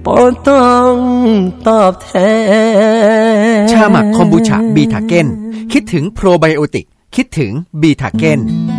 บ่ต้องตอบแทนชาหมักคอมบูชาบีทาเก้นคิดถึงโปรไบโอติกคิดถึงบีทาเก้น